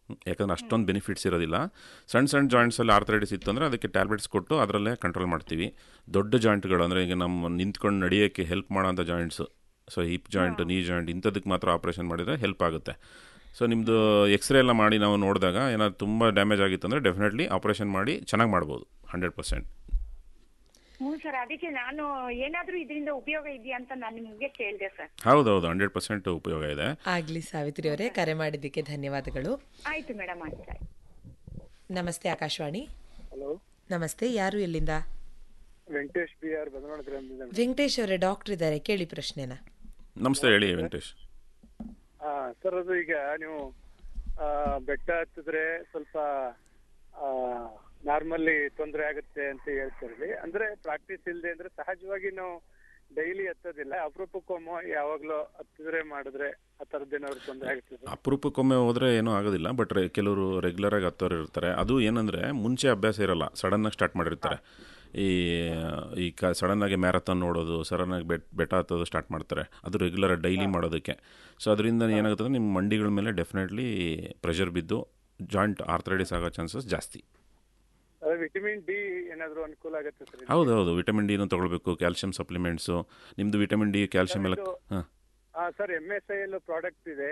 ಯಾಕಂದರೆ ಅಷ್ಟೊಂದು ಬೆನಿಫಿಟ್ಸ್ ಇರೋದಿಲ್ಲ. ಸಣ್ಣ ಸಣ್ಣ ಜಾಯಿಂಟ್ಸಲ್ಲಿ ಆರ್ಥರೈಟಿಸ್ ಇತ್ತು ಅಂದರೆ ಅದಕ್ಕೆ ಟ್ಯಾಬ್ಲೆಟ್ಸ್ ಕೊಟ್ಟು ಅದರಲ್ಲೇ ಕಂಟ್ರೋಲ್ ಮಾಡ್ತೀವಿ. ದೊಡ್ಡ ಜಾಯಿಂಟ್ಗಳು ಅಂದರೆ ಈಗ ನಮ್ಮ ನಿಂತ್ಕೊಂಡು ನಡೆಯೋಕ್ಕೆ ಹೆಲ್ಪ್ ಮಾಡೋಂಥ ಜಾಯಿಂಟ್ಸು, ಸೊ ಹಿಪ್ ಜಾಯಿಂಟ್, ನೀ ಜಾಯಿಂಟ್ ಇಂಥದಕ್ಕೆ ಮಾತ್ರ ಆಪ್ರೇಷನ್ ಮಾಡಿದರೆ ಹೆಲ್ಪ್ ಆಗುತ್ತೆ. ಸೊ ನಿಮ್ಮದು ಎಕ್ಸ್ರೇ ಎಲ್ಲ ಮಾಡಿ ನಾವು ನೋಡಿದಾಗ ಏನಾದ್ರು ತುಂಬ ಡ್ಯಾಮೇಜ್ ಆಗಿತ್ತು ಅಂದರೆ ಡೆಫಿನೆಟ್ಲಿ ಆಪ್ರೇಷನ್ ಮಾಡಿ ಚೆನ್ನಾಗಿ ಮಾಡ್ಬೋದು 100%. ಹ್ಞೂ ಸರ್, ಅದಕ್ಕೆ ನಾನು ಏನಾದರೂ ಇದರಿಂದ ಉಪಯೋಗ ಇದೆಯಾ ಅಂತ ನಾನು ನಿಮಗೆ ಕೇಳಿದೆ ಸರ್. ಹೌದೌದು, 100% ಉಪಯೋಗ ಇದೆ. ಆಗಲಿ ಸಾವಿತ್ರಿ ಅವರೇ, ಕರೆ ಮಾಡಿದ್ದಕ್ಕೆ ಧನ್ಯವಾದಗಳು. ಆಯ್ತು ಮೇಡಮ್, ಆಯ್ತು. ನಮಸ್ತೆ ಆಕಾಶವಾಣಿ. ಹಲೋ ನಮಸ್ತೆ, ಯಾರು ಎಲ್ಲಿಂದ? ವೆಂಕಟೇಶ್ ಬಿ ಆರ್ ಬದಲಾವಣೆ. ವೆಂಕಟೇಶ್ ಅವರೇ, ಡಾಕ್ಟರ್ ಇದ್ದಾರೆ, ಕೇಳಿ ಪ್ರಶ್ನೆನ. ನಮಸ್ತೆ, ಹೇಳಿ ವೆಂಕಟೇಶ್. ಸರ್, ಅದು ಈಗ ನೀವು ಬೆಟ್ಟ ಹತ್ತಿದ್ರೆ ಸ್ವಲ್ಪ ನಾರ್ಮಲ್ಲಿ ತೊಂದರೆ ಆಗುತ್ತೆ ಅಂತ ಹೇಳ್ತಿರ್ಲಿ. ಅಂದ್ರೆ ಪ್ರಾಕ್ಟೀಸ್ ಇಲ್ಲದೆ ಅಂದ್ರೆ ಸಹಜವಾಗಿ ನಾವು ಡೈಲಿ ಹತ್ತೋದಿಲ್ಲ, ಅಪರೂಪಕ್ಕೊಮ್ಮೆ ಯಾವಾಗ್ಲೂ ಹತ್ತಿದ್ರೆ ಮಾಡಿದ್ರೆ ಆ ಥರದ್ದೇನಾದ್ರು ತೊಂದರೆ ಆಗುತ್ತೆ? ಅಪರೂಪಕ್ಕೊಮ್ಮೆ ಹೋದರೆ ಏನೂ ಆಗೋದಿಲ್ಲ, ಬಟ್ ಕೆಲವರು ರೆಗ್ಯುಲರಾಗಿ ಹತ್ತೋರು ಇರ್ತಾರೆ. ಅದು ಏನಂದರೆ ಮುಂಚೆ ಅಭ್ಯಾಸ ಇರೋಲ್ಲ, ಸಡನ್ನಾಗಿ ಸ್ಟಾರ್ಟ್ ಮಾಡಿರ್ತಾರೆ. ಈ ಸಡನ್ನಾಗಿ ಮ್ಯಾರಥಾನ್ ನೋಡೋದು, ಸಡನ್ನಾಗಿ ಬೆಟ್ಟ ಹತ್ತೋದು ಸ್ಟಾರ್ಟ್ ಮಾಡ್ತಾರೆ. ಅದು ರೆಗ್ಯುಲರ್ ಡೈಲಿ ಮಾಡೋದಕ್ಕೆ. ಸೊ ಅದರಿಂದ ಏನಾಗುತ್ತೆ ಅಂದರೆ ನಿಮ್ಮ ಮಂಡಿಗಳ ಮೇಲೆ ಡೆಫಿನೆಟ್ಲಿ ಪ್ರೆಷರ್ ಬಿದ್ದು ಜಾಯಿಂಟ್ ಆರ್ಥರೈಟಿಸ್ ಆಗೋ ಚಾನ್ಸಸ್ ಜಾಸ್ತಿ. ವಿಟಮಿನ್ ಡಿ ಏನಾದರೂ ಅನುಕೂಲ ಆಗುತ್ತೆ ಸರ್? ಹೌದೌದು, ವಿಟಮಿನ್ ಡಿನೂ ತೊಗೊಳ್ಬೇಕು, ಕ್ಯಾಲ್ಸಿಯಂ ಸಪ್ಲಿಮೆಂಟ್ಸು. ನಿಮ್ಮದು ವಿಟಮಿನ್ ಡಿ, ಕ್ಯಾಲ್ಸಿಯಂ ಎಲ್ಲ. ಹಾಂ ಸರ್, MSIL ಪ್ರಾಡಕ್ಟ್ ಇದೆ,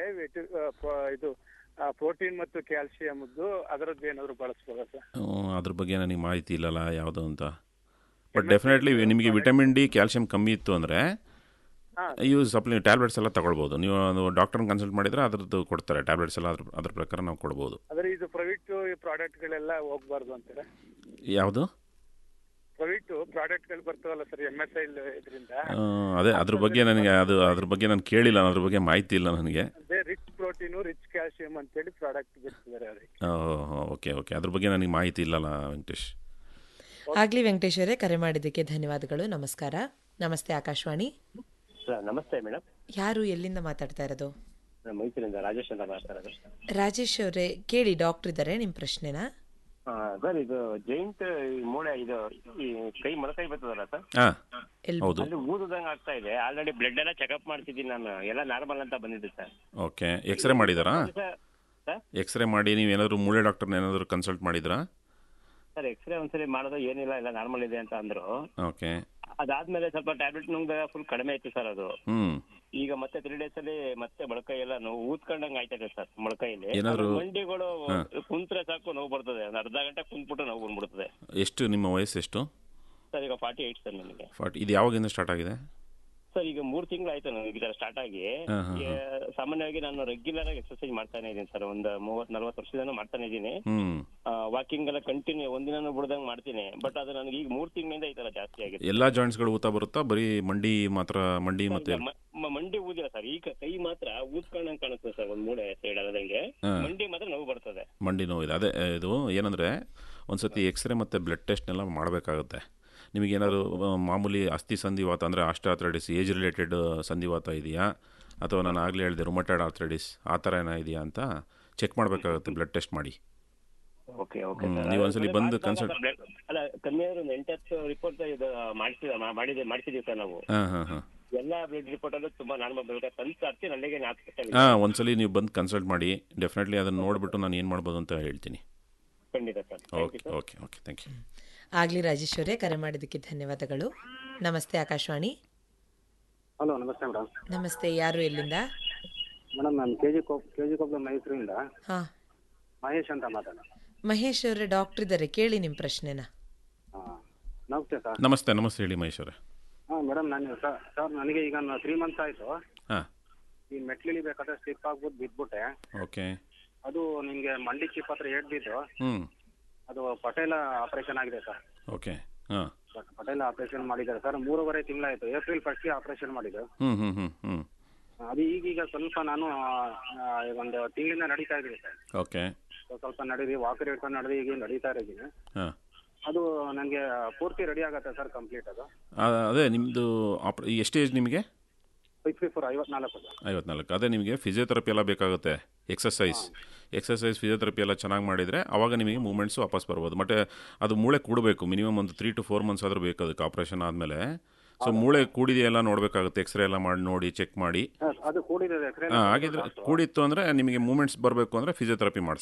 ಇದು ಪ್ರೋಟೀನ್ ಮತ್ತು ಕ್ಯಾಲ್ಸಿಯಮ್ದು, ಅದರದ್ದು ಏನಾದರೂ ಬಳಸ್ಬೋದಾ ಸರ್? ಅದ್ರ ಬಗ್ಗೆ ನನಗೆ ಮಾಹಿತಿ ಇಲ್ಲಲ್ಲ ಯಾವುದು ಅಂತ. ಬಟ್ ಡೆಫಿನೆಟ್ಲಿ ನಿಮಗೆ ವಿಟಮಿನ್ ಡಿ, ಕ್ಯಾಲ್ಸಿಯಂ ಕಮ್ಮಿ ಇತ್ತು ಅಂದರೆ ಇವು ಟ್ಯಾಬ್ಲೆಟ್ಸ್ ಎಲ್ಲ ತಗೊಳ್ಬೋದು. ನೀವು ಡಾಕ್ಟರ್ನ ಕನ್ಸಲ್ಟ್ ಮಾಡಿದರೆ ಅದ್ರದ್ದು ಕೊಡ್ತಾರೆ ಟ್ಯಾಬ್ಲೆಟ್ಸ್ ಎಲ್ಲ, ಅದ್ರ ಪ್ರಕಾರ ನಾವು ಕೊಡ್ಬೋದು. ಆದರೆ ಇದು ಪ್ರೈವೇಟ್ ಪ್ರಾಡಕ್ಟ್ಗಳೆಲ್ಲ ಹೋಗ್ಬಾರ್ದು ಅಂತಾರೆ? ಯಾವುದು ಪ್ರೈವೇಟ್ ಪ್ರಾಡಕ್ಟ್ಗಳು ಬರ್ತಾವಲ್ಲ ಸರ್ MSIL ಇದರಿಂದ? ಅದೇ ಅದ್ರ ಬಗ್ಗೆ ನನಗೆ ಅದ್ರ ಬಗ್ಗೆ ನಾನು ಕೇಳಿಲ್ಲ, ಅದ್ರ ಬಗ್ಗೆ ಮಾಹಿತಿ ಇಲ್ಲ ನನಗೆ. ಅದೇ ರಿಚ್ ಪ್ರೋಟೀನು, ರಿಚ್ ಕ್ಯಾಲ್ಸಿಯಂ ಅಂತೇಳಿ ಪ್ರಾಡಕ್ಟ್ ಬಿಡ್ತಿದ್ದಾರೆ ಅದಕ್ಕೆ. ಓಕೆ, ಅದ್ರ ಬಗ್ಗೆ ನನಗೆ ಮಾಹಿತಿ ಇಲ್ಲಲ್ಲ ವೆಂಕಟೇಶ್. ಆಗ್ಲಿ ವೆಂಕಟೇಶ್ ಅವರೇ, ಕರೆ ಮಾಡಿದ್ದಕ್ಕೆ ಧನ್ಯವಾದಗಳು. ನಮಸ್ಕಾರ. ನಮಸ್ತೆ ಆಕಾಶವಾಣಿ. ನಮಸ್ತೆ ಮೇಡಮ್. ಯಾರು ಎಲ್ಲಿಂದ ಮಾತಾಡ್ತಾ ಇರೋದು? ಮೈಸೂರಿಂದ ರಾಜೇಶ್ ಅಂತ ಮಾತಾಡೋದು. ರಾಜೇಶ್ ಅವರೇ, ಕೇಳಿ, ಡಾಕ್ಟರ್ ಇದ್ದಾರೆ, ನಿಮ್ಮ ಪ್ರಶ್ನೆನ. ಸರ್, ಇದು ಜಾಯಿಂಟ್ ಮೂಳೆ, ಇದು ಈ ಕೈ ಮೊಳಕೈ ಬರ್ತದಲ್ಲ ಸರ್, ಅಲ್ಲಿ ಊದುದಂಗೆ ಆಗ್ತಾ ಇದೆ. ಆಲ್ರೆಡಿ ಬ್ಲಡ್ ಎಲ್ಲ ಚೆಕಪ್ ಮಾಡ್ತಿದ್ದೀನಿ ನಾನು, ಎಲ್ಲ ನಾರ್ಮಲ್ ಅಂತ ಬಂದಿದೆ ಸರ್. Okay, x ray ಮಾಡಿದಾರಾ? ಎಕ್ಸ್ರೇ ಮಾಡಿ ನೀವು ಏನಾದರೂ ಮೂಳೆ ಡಾಕ್ಟರ್ನ ಏನಾದರೂ ಕನ್ಸಲ್ಟ್ ಮಾಡಿದ್ರಾ? ಸರ್, ಎಕ್ಸ್ರೇ ಒಂದ್ಸರಿ ಮಾಡೋದು ಏನಿಲ್ಲ, ಎಲ್ಲ ನಾರ್ಮಲ್ ಇದೆ ಅಂತ ಅಂದ್ರು. ಓಕೆ, ಅದಾದ್ಮೇಲೆ ಸ್ವಲ್ಪ ಟ್ಯಾಬ್ಲೆಟ್ ನುಂಗ ಫುಲ್ ಕಡಿಮೆ ಆಯ್ತು ಸರ್ ಅದು. ಈಗ ಮತ್ತೆ 3 days ಅಲ್ಲಿ ಮತ್ತೆ ಮೊಳಕೈ ಎಲ್ಲ ನೋವು ಊದ್ಕೊಂಡಂಗೆ ಆಯ್ತದೆ ಸರ್. ಮೊಳಕೈಲಿ ಮಂಡಿಗಳು ಕುಂತ್ರೆ ಸಾಕು ನೋವು ಬರ್ತದೆ, ಒಂದು ಅರ್ಧ ಗಂಟೆ ಕುಂತ್ಬಿಟ್ಟು ನೋವು ಬಂದ್ಬಿಡ್ತದೆ. ಎಷ್ಟು ನಿಮ್ಮ ವಯಸ್ಸು ಎಷ್ಟು? ಸರ್, ಈಗ 48 ಸರ್ ನನಗೆ. 40. ಇದು ಯಾವಾಗಿಂದ ಸ್ಟಾರ್ಟ್ ಆಗಿದೆ ಸರ್? ಈಗ 3 ತಿಂಗಳು ಆಯ್ತು ನನಗೆ ಈ ತರ ಸ್ಟಾರ್ಟ್ ಆಗಿ. ಸಾಮಾನ್ಯವಾಗಿ ನಾನು ರೆಗ್ಯುಲರ್ ಆಗಿ ಎಕ್ಸರ್ಸೈಸ್ ಮಾಡ್ತಾನೆ ಇದ್ದೀನಿ ಸರ್, ಒಂದು 30-40 ವರ್ಷದಿಂದ ಮಾಡ್ತಾನೆ ಇದ್ದೀನಿ. ವಾಕಿಂಗ್ ಎಲ್ಲ ಕಂಟಿನ್ಯೂ, ಒಂದಿನ ಬಿಡದಂಗ್ ಮಾಡ್ತೀನಿ. ಬಟ್ ಅದು ನನಗೆ ಈಗ 3 ತಿಂಗಳಿಂದ ಈ ತರ ಜಾಸ್ತಿ ಆಗಿದೆ. ಎಲ್ಲಾ ಜಾಯಿಂಟ್ಸ್ಗಳು ಊತ ಬರುತ್ತಾ? ಬರೀ ಮಂಡಿ ಮಾತ್ರ? ಮಂಡಿ ಮತ್ತೆ ಮಂಡಿ ಊದಿಲ್ಲ ಸರ್, ಈಗ ಕೈ ಮಾತ್ರ ಊದ್ಕೊಂಡಂಗೆ ಕಾಣುತ್ತೆ ಸರ್, ಒಂದ್ ಮೂಳೆ ಸೈಡ್ ಆದಂಗೆ. ಮಂಡಿ ಮಾತ್ರ ನೋವು ಬರ್ತದೆ. ಮಂಡಿ ನೋವು ಇದೆ. ಅದೇ ಇದು ಏನಂದ್ರೆ ಒಂದ್ಸತಿ ಎಕ್ಸ್ರೇ ಮತ್ತೆ ಬ್ಲಡ್ ಟೆಸ್ಟ್ನೆಲ್ಲ ಮಾಡಬೇಕಾಗುತ್ತೆ. ನಿಮಗೇನಾದ್ರು ಮಾಮೂಲಿ ಅಸ್ಥಿ ಸಂಧಿವಾತ ಅಂದರೆ ಆಸ್ಟಿಯೋಆರ್ಥರೈಟಿಸ್, ಏಜ್ ರಿಲೇಟೆಡ್ ಸಂಧಿವಾತ ಇದೆಯಾ, ಅಥವಾ ನಾನು ಆಗಲೇ ಹೇಳಿದೆ ರುಮಟಾಯ್ಡ್ ಆರ್ಥರೈಟಿಸ್, ಆ ಥರ ಏನೋ ಇದೆಯಾ ಅಂತ ಚೆಕ್ ಮಾಡಬೇಕಾಗುತ್ತೆ ಬ್ಲಡ್ ಟೆಸ್ಟ್ ಮಾಡಿ. ನೀವು ಒಂದ್ಸಲಿ ಬಂದು ಕನ್ಸಲ್ಟ್. ಅಲ್ಲ, ಕಮ್ಮಿ ಒಂದು 8-10 ರಿಪೋರ್ಟ್ ಇದು ಮಾಡಿಸಿದೀವಿ ಸರ್ ನಾವು. ಎಲ್ಲ ಬ್ಲಡ್ ರಿಪೋರ್ಟ್ ಅಲ್ಲೂ ತುಂಬಾ ನಾರ್ಮಲ್ ಬರುತ್ತೆ. ಅಲ್ಲಿಗೆ ಒಂದ್ಸಲಿ ನೀವು ಬಂದು ಕನ್ಸಲ್ಟ್ ಮಾಡಿ, ಡೆಫಿನೆಟ್ಲಿ ಅದನ್ನು ನೋಡ್ಬಿಟ್ಟು ನಾನು ಏನು ಮಾಡ್ಬೋದು ಅಂತ ಹೇಳ್ತೀನಿ. ಖಂಡಿತ ಸರ್. Okay, thank you. ಆಗ್ಲಿ ರಾಜೇಶ್ ಅವರೇ, ಕರೆ ಮಾಡಿದ್ದಕ್ಕೆ ಧನ್ಯವಾದಗಳು. ನಮಸ್ತೆ ಆಕಾಶವಾಣಿ. ಹಲೋ, ನಮಸ್ತೆ ಮೇಡಮ್. ನಮಸ್ತೆ, ಯಾರು ಎಲ್ಲಿಂದ? ಮೇಡಮ್, ನಾನು ಕೆಜಿ ಕೊಪ್ಪಳ ಮೈಸೂರಿಂದ ಮಹೇಶ್ ಅಂತ ಮಾತಾಡ. ಮಹೇಶ್ ಅವರೇ, ಡಾಕ್ಟರ್ ಇದ್ದಾರೆ, ಕೇಳಿ ನಿಮ್ಮ ಪ್ರಶ್ನೆನ. ನಮಸ್ತೆ ಸರ್. ನಮಸ್ತೆ ಹೇಳಿ ಮಹೇಶ್ ಅವರೇ. ಮೇಡಮ್, ನಾನು ಸರ್ ನನಗೆ ಈಗ 3 months ಆಯಿತು. ಈ ಮೆಟ್ಲಿಳಿಬೇಕಾದ್ರೆ ಸ್ಲಿಪ್ ಆಗ್ಬಿಟ್ಟು ಬಿದ್ಬಿಟ್ಟೆ. ಓಕೆ. ಅದು ನಿಮಗೆ ಮಂಡಿ ಚಿಪ್ ಹತ್ರ ಏಟ್ ಬಿದ್ದು ಅದು ಪಟೇಲ ಆಪರೇಷನ್ ಆಗಿದೆ ಸರ್. ಓಕೆ. ಪಟೇಲ ಆಪರೇಷನ್ ಮಾಡಿದ್ದಾರೆ ಸರ್. 3.5 ತಿಂಗಳಾಯ್ತು. April 1st ಆಪರೇಷನ್ ಮಾಡಿದ್ದು. ಅದು ಈಗೀಗ ಸ್ವಲ್ಪ ನಾನು ಒಂದು ತಿಂಗಳಿಂದ ನಡೀತಾ ಇದ್ದೀನಿ ಸರ್. ಓಕೆ. ಸ್ವಲ್ಪ ನಡೀರಿ, ವಾಕರ್ ಹಿಡ್ಕೊಂಡು ನಡೆದು ಈಗ ನಡೀತಾ ಇದ್ದೀನಿ. ಅದು ನನಗೆ ಪೂರ್ತಿ ರೆಡಿ ಆಗತ್ತೆ ಸರ್, ಕಂಪ್ಲೀಟ್ ಅದು. ಅದೇ ನಿಮ್ಮದು ಎಷ್ಟು ಏಜ್ ನಿಮಗೆ? 54. ಅದೇ ನಿಮಗೆ ಫಿಸಿಯೋಥೆರಪಿ ಎಲ್ಲ ಬೇಕಾಗುತ್ತೆ. ಎಕ್ಸಸೈಸ್ ಫಿಸಿಯೋಥೆರಪಿ ಎಲ್ಲ ಚೆನ್ನಾಗಿ ಮಾಡಿದರೆ ಆವಾಗ ನಿಮಗೆ ಮೂವ್ಮೆಂಟ್ಸು ವಾಪಸ್ ಬರ್ಬೋದು. ಮತ್ತು ಅದು ಮೂಳೆ ಕೂಡಬೇಕು, ಮಿನಿಮಮ್ ಒಂದು 3 to 4 months ಆದರೂ ಬೇಕು ಅದಕ್ಕೆ ಆಪ್ರೇಷನ್ ಆದಮೇಲೆ. ಸೊ ಮೂಳೆ ಕೂಡಿದೆಯೆಲ್ಲ ನೋಡಬೇಕಾಗುತ್ತೆ, ಎಕ್ಸ್ರೇ ಎಲ್ಲ ಮಾಡಿ ನೋಡಿ ಚೆಕ್ ಮಾಡಿ. ಅದು ಕೂಡಿದೆ. ಹಾಗಿದ್ರೆ ಕೂಡಿತ್ತು ಅಂದರೆ ನಿಮಗೆ ಮೂವ್ಮೆಂಟ್ಸ್ ಬರಬೇಕು ಅಂದರೆ ಫಿಸಿಯೋಥೆರಪಿ ಮಾಡಿಸಿ.